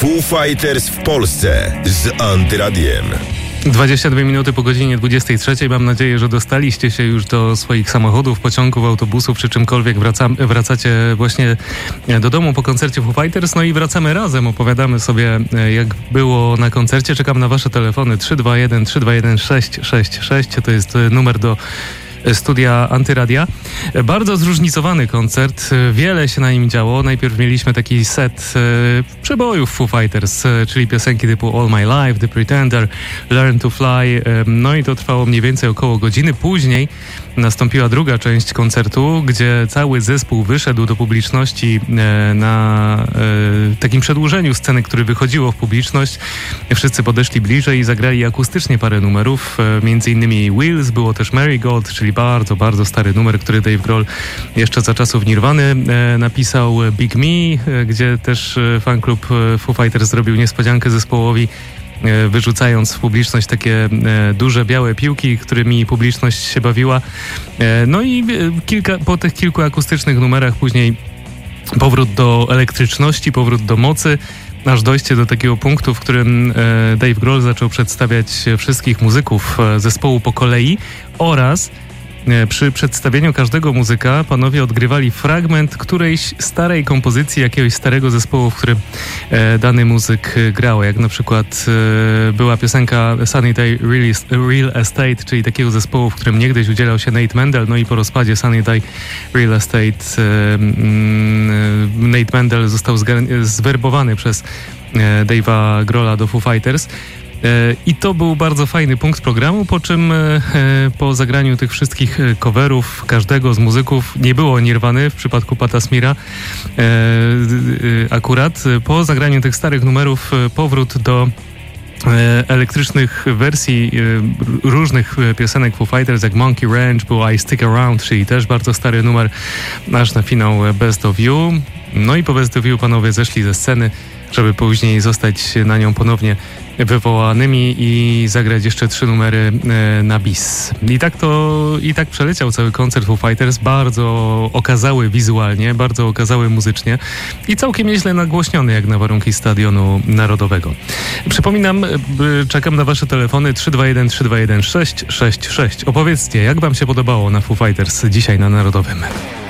Foo Fighters w Polsce z Antyradiem. 22 minuty po godzinie 23. Mam nadzieję, że dostaliście się już do swoich samochodów, pociągów, autobusów, czy czymkolwiek wracacie właśnie do domu po koncercie Foo Fighters. No i wracamy razem, opowiadamy sobie, jak było na koncercie. Czekam na wasze telefony 321 321 666. To jest numer do studia Antyradia. Bardzo zróżnicowany koncert, wiele się na nim działo. Najpierw mieliśmy taki set przebojów Foo Fighters, czyli piosenki typu All My Life, The Pretender, Learn to Fly, no i to trwało mniej więcej około godziny. Później nastąpiła druga część koncertu, gdzie cały zespół wyszedł do publiczności na takim przedłużeniu sceny, które wychodziło w publiczność. Wszyscy podeszli bliżej i zagrali akustycznie parę numerów, między innymi Wheels, było też Marigold, czyli bardzo, bardzo stary numer, który Dave Grohl jeszcze za czasów Nirwany napisał. Big Me, gdzie też fanklub Foo Fighters zrobił niespodziankę zespołowi, wyrzucając w publiczność takie duże białe piłki, którymi publiczność się bawiła. No i po tych kilku akustycznych numerach później powrót do elektryczności, powrót do mocy, aż dojście do takiego punktu, w którym Dave Grohl zaczął przedstawiać wszystkich muzyków zespołu po kolei oraz przy przedstawieniu każdego muzyka panowie odgrywali fragment którejś starej kompozycji jakiegoś starego zespołu, w którym dany muzyk grał. Jak na przykład była piosenka Sunny Day Real Estate, czyli takiego zespołu, w którym niegdyś udzielał się Nate Mendel, no i po rozpadzie Sunny Day Real Estate Nate Mendel został zwerbowany przez Dave'a Grohla do Foo Fighters. I to był bardzo fajny punkt programu, po czym po zagraniu tych wszystkich coverów każdego z muzyków, nie było Nirwany w przypadku Pata Smeara, akurat po zagraniu tych starych numerów powrót do elektrycznych wersji różnych piosenek Foo Fighters, jak Monkey Ranch, był I Stick Around, czyli też bardzo stary numer, aż na finał Best of You. No i po Best of You panowie zeszli ze sceny, żeby później zostać na nią ponownie wywołanymi i zagrać jeszcze 3 numery na bis. I tak przeleciał cały koncert Foo Fighters, bardzo okazały wizualnie, bardzo okazały muzycznie i całkiem nieźle nagłośniony jak na warunki Stadionu Narodowego. Przypominam, czekam na wasze telefony 321 321 666. Opowiedzcie, jak wam się podobało na Foo Fighters dzisiaj na Narodowym.